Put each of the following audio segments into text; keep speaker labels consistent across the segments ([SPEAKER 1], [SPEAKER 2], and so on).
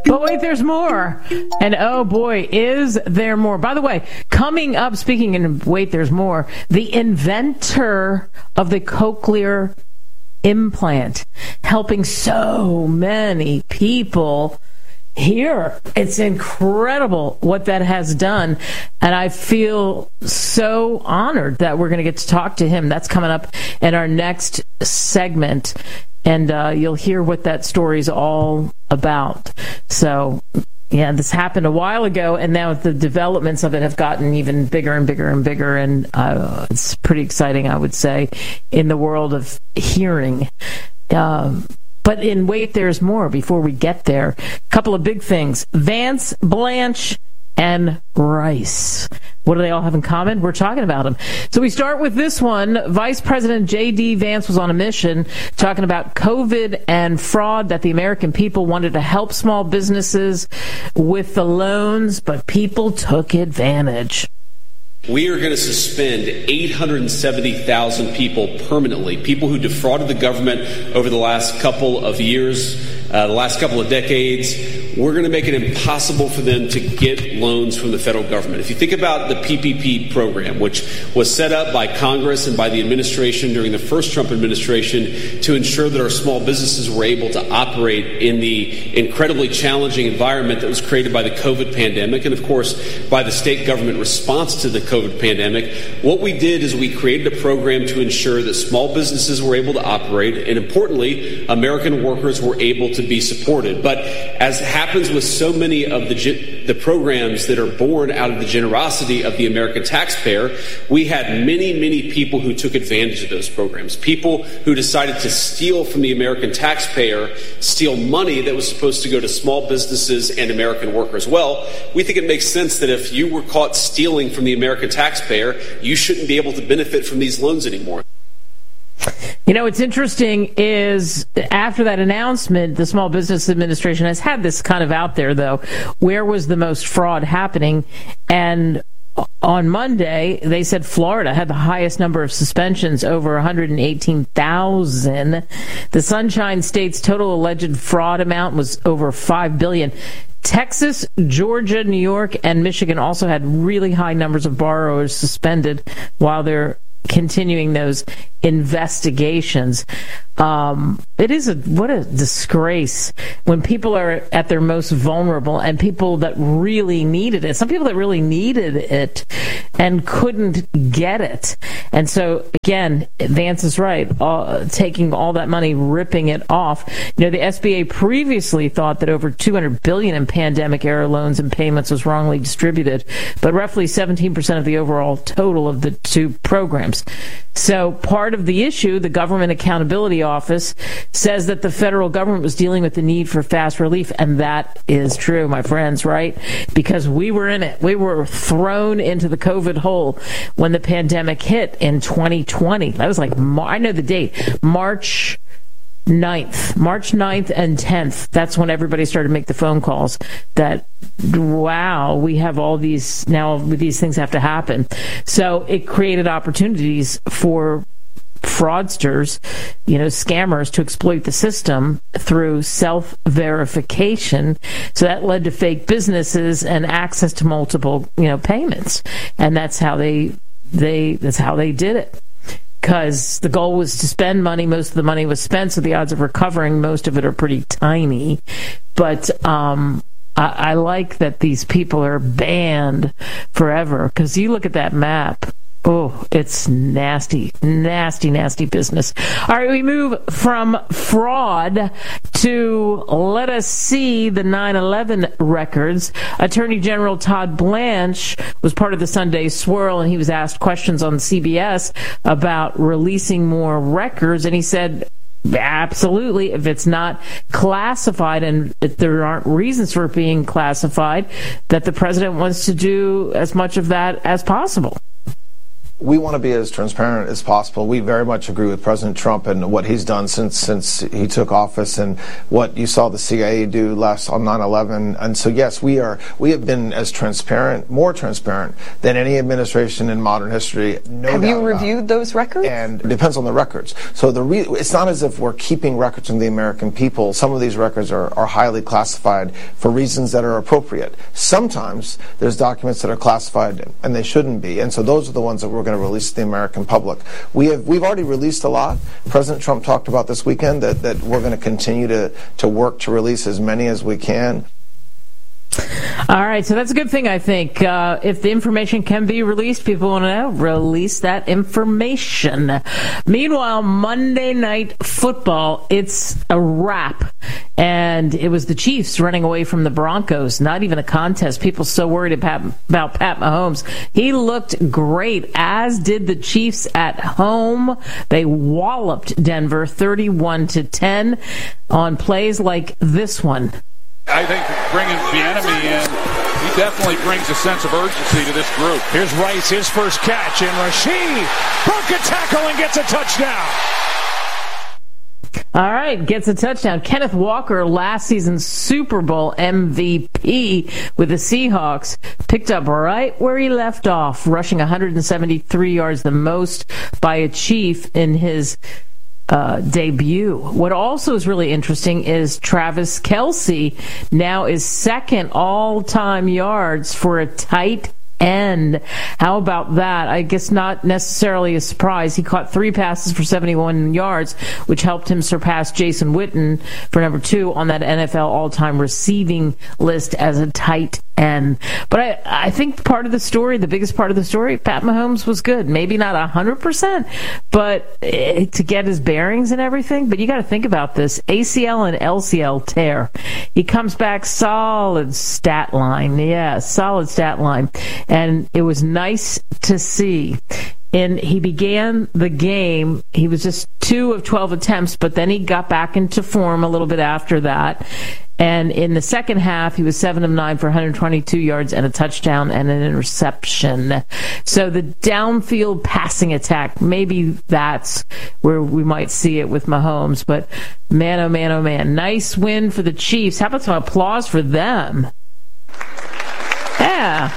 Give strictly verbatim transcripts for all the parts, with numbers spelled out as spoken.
[SPEAKER 1] But wait, there's more. And oh boy, is there more. By the way, coming up, speaking in wait, there's more, the inventor of the cochlear implant, helping so many people hear. It's incredible what that has done. And I feel so honored that we're going to get to talk to him. That's coming up in our next segment. And uh, you'll hear what that story's all about. So, yeah, this happened a while ago, and now the developments of it have gotten even bigger and bigger and bigger. And uh, it's pretty exciting, I would say, in the world of hearing. Um, but in wait, there's more. Before we get there, a couple of big things. Vance, Blanche, and Rice. What do they all have in common? We're talking about them. So we start with this one. Vice President J D. Vance was on a mission talking about COVID and fraud, that the American people wanted to help small businesses with the loans, but people took advantage.
[SPEAKER 2] We are going to suspend eight hundred seventy thousand people permanently, people who defrauded the government over the last couple of years, uh, the last couple of decades. We're going to make it impossible for them to get loans from the federal government. If you think about the P P P program, which was set up by Congress and by the administration during the first Trump administration to ensure that our small businesses were able to operate in the incredibly challenging environment that was created by the COVID pandemic and, of course, by the state government response to the COVID pandemic, what we did is we created a program to ensure that small businesses were able to operate and, importantly, American workers were able to be supported. But as happens with so many of the the programs that are born out of the generosity of the American taxpayer, we had many, many people who took advantage of those programs, people who decided to steal from the American taxpayer, steal money that was supposed to go to small businesses and American workers. Well, we think it makes sense that if you were caught stealing from the American taxpayer, you shouldn't be able to benefit from these loans anymore.
[SPEAKER 1] You know, what's interesting is after that announcement, the Small Business Administration has had this kind of out there, though. Where was the most fraud happening? And on Monday, they said Florida had the highest number of suspensions, over one hundred eighteen thousand. The Sunshine State's total alleged fraud amount was over five billion dollars. Texas, Georgia, New York, and Michigan also had really high numbers of borrowers suspended while they're continuing those investigations. Um, it is a what a disgrace when people are at their most vulnerable and people that really needed it. Some people that really needed it and couldn't get it. And so, again, Vance is right. Uh, taking all that money, ripping it off. You know, the S B A previously thought that over two hundred billion dollars in pandemic-era loans and payments was wrongly distributed, but roughly seventeen percent of the overall total of the two programs. So part of the issue, the Government Accountability Office says that the federal government was dealing with the need for fast relief, and that is true, my friends, right? Because we were in it. We were thrown into the COVID hole when the pandemic hit in twenty twenty. That was like, I know the date, March ninth, March ninth and tenth. That's when everybody started to make the phone calls that, wow, we have all these, now these things have to happen. So it created opportunities for fraudsters, you know, scammers to exploit the system through self-verification. So that led to fake businesses and access to multiple, you know, payments. And that's how they, they, that's how they did it. Because the goal was to spend money. Most of the money was spent, so the odds of recovering most of it are pretty tiny. But um, I, I like that these people are banned forever. Because you look at that map, oh, it's nasty, nasty, nasty business. All right, we move from fraud to let us see the nine eleven records. Attorney General Todd Blanche was part of the Sunday Swirl, and he was asked questions on C B S about releasing more records, and he said, absolutely, if it's not classified and if there aren't reasons for it being classified, that the president wants to do as much of that as possible.
[SPEAKER 3] we want to be as transparent as possible. We very much agree with President Trump and what he's done since since he took office, and what you saw the C I A do last on nine eleven. And so, yes, we are. We have been as transparent, more transparent than any administration in modern history. No
[SPEAKER 4] have
[SPEAKER 3] doubt
[SPEAKER 4] you reviewed those records?
[SPEAKER 3] And it depends on the records. So the re- it's not as if we're keeping records from the American people. Some of these records are, are highly classified for reasons that are appropriate. Sometimes there's documents that are classified and they shouldn't be, and so those are the ones that we're going to release to the American public. We have we've already released a lot. President Trump talked about this weekend that, that we're going to continue to to work to release as many as we can.
[SPEAKER 1] All right, so that's a good thing, I think. Uh, if the information can be released, people want to know, release that information. Meanwhile, Monday Night Football, it's a wrap. And it was the Chiefs running away from the Broncos. Not even a contest. People so worried about, about Pat Mahomes. He looked great, as did the Chiefs at home. They walloped Denver thirty-one to ten on plays like this one.
[SPEAKER 5] I think bringing Bieniemy in, he definitely brings a sense of urgency to this group.
[SPEAKER 6] Here's Rice, his first catch, and Rashid broke a tackle and gets a touchdown.
[SPEAKER 1] All right, gets a touchdown. Kenneth Walker, last season's Super Bowl M V P with the Seahawks, picked up right where he left off, rushing one hundred seventy-three yards, the most by a Chief in his Uh, debut. What also is really interesting is Travis Kelce now is second all-time yards for a tight end. How about that? I guess not necessarily a surprise. He caught three passes for seventy-one yards, which helped him surpass Jason Witten for number two on that N F L all-time receiving list as a tight end. But I, I think part of the story, the biggest part of the story, Pat Mahomes was good. Maybe not one hundred percent, but eh, to get his bearings and everything. But you got to think about this. A C L and L C L tear. He comes back solid stat line. Yeah, solid stat line. And it was nice to see. And he began the game, he was just two of twelve attempts, but then he got back into form a little bit after that. And in the second half, he was seven of nine for one hundred twenty-two yards and a touchdown and an interception. So the downfield passing attack, maybe that's where we might see it with Mahomes. But man, oh man, oh man, nice win for the Chiefs. How about some applause for them? Yeah.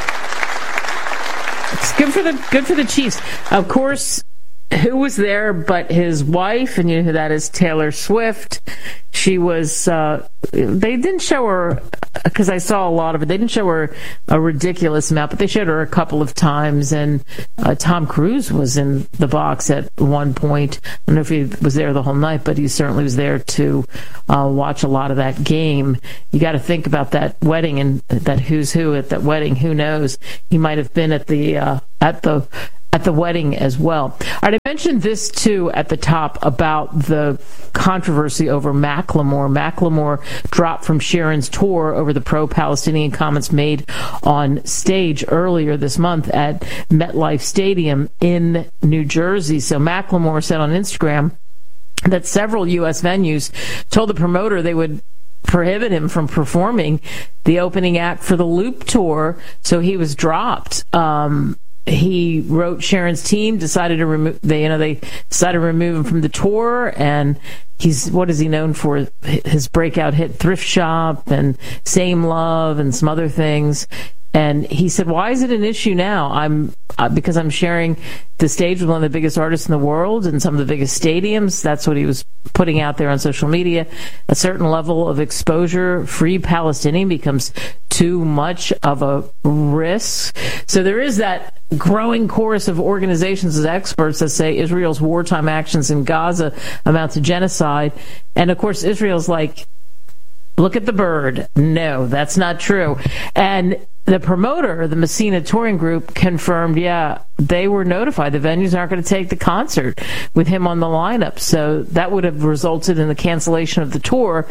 [SPEAKER 1] It's good for the good for the Chiefs. Of course, who was there but his wife, and you know who that is, Taylor Swift. She was, uh, they didn't show her, because I saw a lot of it, they didn't show her a ridiculous amount, but they showed her a couple of times, and uh, Tom Cruise was in the box at one point. I don't know if he was there the whole night, but he certainly was there to uh, watch a lot of that game. You got to think about that wedding and that who's who at that wedding. Who knows? He might have been at the, uh, at the, at the wedding as well. All right, I mentioned this too at the top about the controversy over Macklemore. Macklemore dropped from Sharon's tour over the pro-Palestinian comments made on stage earlier this month at MetLife Stadium in New Jersey. So Macklemore said on Instagram that several U S venues told the promoter they would prohibit him from performing the opening act for the Loop tour, so he was dropped. Um, He wrote Sharon's team decided to remove. They, you know, they decided to remove him from the tour, and he's what is he known for? His breakout hit "Thrift Shop" and "Same Love" and some other things. And he said, "Why is it an issue now? I'm uh, because I'm sharing the stage with one of the biggest artists in the world and some of the biggest stadiums." That's what he was putting out there on social media. A certain level of exposure, free Palestinian becomes too much of a risk. So there is that growing chorus of organizations as experts that say Israel's wartime actions in Gaza amount to genocide. And of course, Israel's like, look at the bird. No, that's not true. And the promoter, the Messina Touring Group, confirmed, yeah, they were notified. The venues aren't going to take the concert with him on the lineup. So that would have resulted in the cancellation of the tour.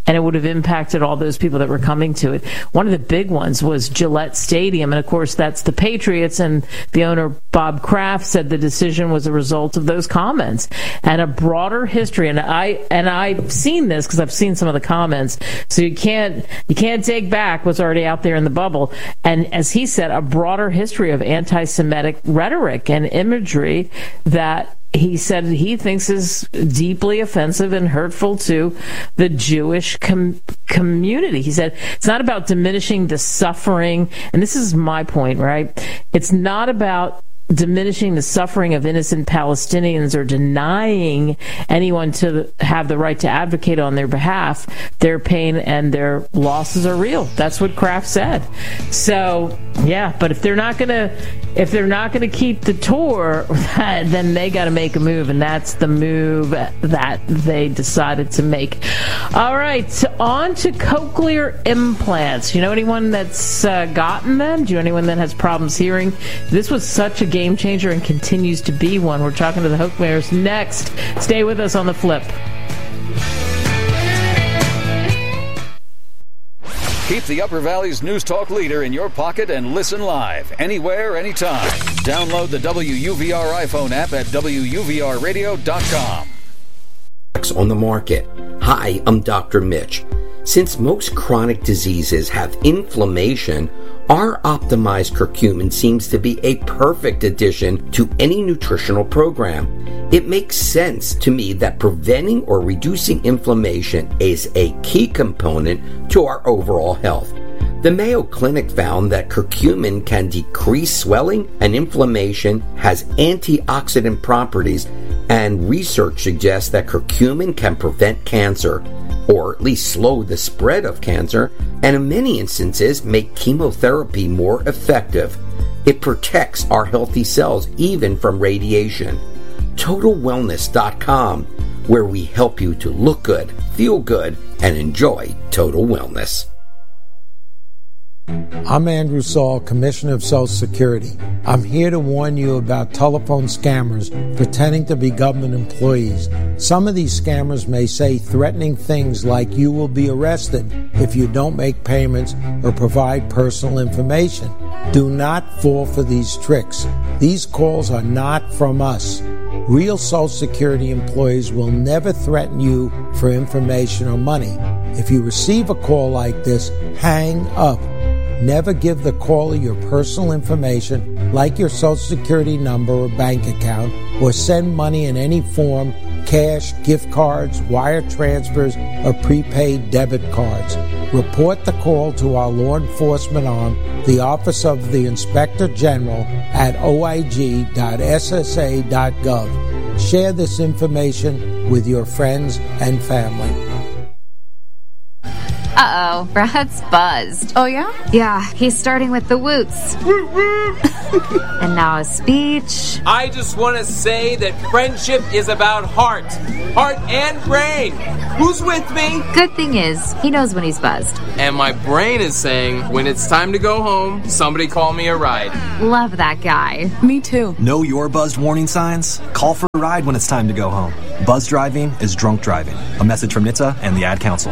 [SPEAKER 1] and it would have impacted all those people that were coming to it. One of the big ones was Gillette Stadium, and of course that's the Patriots, and the owner Bob Kraft said the decision was a result of those comments and a broader history. And I and I've seen this because I've seen some of the comments, so you can't you can't take back what's already out there in the bubble. And as he said, a broader history of anti-Semitic rhetoric and imagery that he said he thinks is deeply offensive and hurtful to the Jewish com- community. He said it's not about diminishing the suffering, and this is my point, right? It's not about diminishing the suffering of innocent Palestinians or denying anyone to have the right to advocate on their behalf. Their pain and their losses are real. That's what Kraft said. So, yeah, but if they're not going to if they're not going to keep the tour, then they got to make a move, and that's the move that they decided to make. All right, on to cochlear implants. You know anyone that's uh, gotten them? Do you know anyone that has problems hearing? This was such a game changer and continues to be one. We're talking to the Hochmeyers next. Stay with us on The Flip.
[SPEAKER 4] Keep the Upper Valley's News Talk leader in your pocket and listen live, anywhere, anytime. Download the W U V R iPhone app at W U V R radio dot com.
[SPEAKER 7] On the market. Hi, I'm Doctor Mitch. Since most chronic diseases have inflammation, our optimized curcumin seems to be a perfect addition to any nutritional program. It makes sense to me that preventing or reducing inflammation is a key component to our overall health. The Mayo Clinic found that curcumin can decrease swelling and inflammation, has antioxidant properties, and research suggests that curcumin can prevent cancer, or at least slow the spread of cancer, and in many instances make chemotherapy more effective. It protects our healthy cells even from radiation. Total Wellness dot com, where we help you to look good, feel good, and enjoy total wellness.
[SPEAKER 8] I'm Andrew Saul, Commissioner of Social Security. I'm here to warn you about telephone scammers pretending to be government employees. Some of these scammers may say threatening things like you will be arrested if you don't make payments or provide personal information. Do not fall for these tricks. These calls are not from us. Real Social Security employees will never threaten you for information or money. If you receive a call like this, hang up. Never give the caller your personal information, like your Social Security number or bank account, or send money in any form, cash, gift cards, wire transfers, or prepaid debit cards. Report the call to our law enforcement arm, the Office of the Inspector General, at O I G dot S S A dot gov. Share this information with your friends and family.
[SPEAKER 9] Uh-oh, Brad's buzzed.
[SPEAKER 10] Oh, yeah?
[SPEAKER 9] Yeah, he's starting with the woots. And now a speech.
[SPEAKER 11] I just want to say that friendship is about heart. Heart and brain. Who's with me?
[SPEAKER 9] Good thing is, he knows when he's buzzed.
[SPEAKER 11] And my brain is saying, when it's time to go home, somebody call me a ride.
[SPEAKER 9] Love that guy.
[SPEAKER 10] Me too.
[SPEAKER 12] Know your buzzed warning signs? Call for a ride when it's time to go home. Buzz driving is drunk driving. A message from N H T S A and the Ad Council.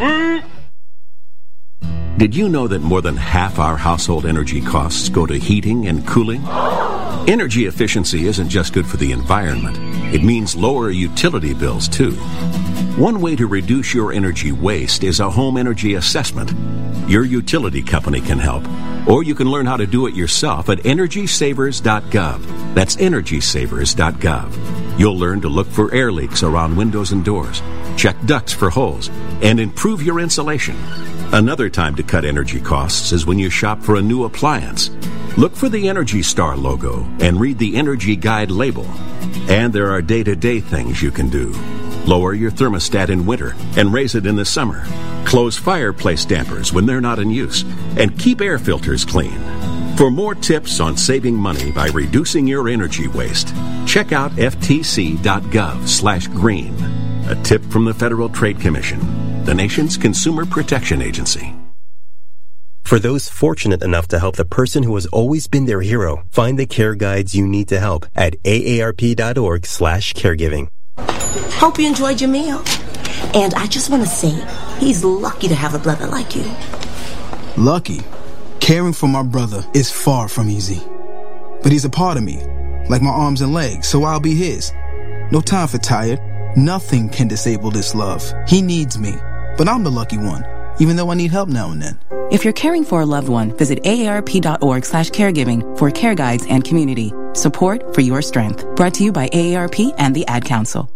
[SPEAKER 13] Did you know that more than half our household energy costs go to heating and cooling? Energy efficiency isn't just good for the environment. It means lower utility bills, too. One way to reduce your energy waste is a home energy assessment. Your utility company can help, or you can learn how to do it yourself at energy savers dot gov. That's energy savers dot gov. You'll learn to look for air leaks around windows and doors, check ducts for holes, and improve your insulation. Another time to cut energy costs is when you shop for a new appliance. Look for the Energy Star logo and read the Energy Guide label. And there are day-to-day things you can do. Lower your thermostat in winter and raise it in the summer. Close fireplace dampers when they're not in use. And keep air filters clean. For more tips on saving money by reducing your energy waste, check out F T C dot gov slash green. A tip from the Federal Trade Commission, the nation's consumer protection agency.
[SPEAKER 14] For those fortunate enough to help the person who has always been their hero, find the care guides you need to help at A A R P dot org slash caregiving.
[SPEAKER 15] Hope you enjoyed your meal. And I just want to say,
[SPEAKER 10] He's lucky to have a brother like you.
[SPEAKER 15] Lucky? Caring for my brother is far from easy. But he's a part of me, like my arms and legs, so I'll be his. No time for tired. Nothing can disable this love. He needs me, but I'm the lucky one, even though I need help now and then.
[SPEAKER 16] If you're caring for a loved one, visit aarp.org slash caregiving for care guides and community. Support for your strength. Brought to you by A A R P and the Ad Council.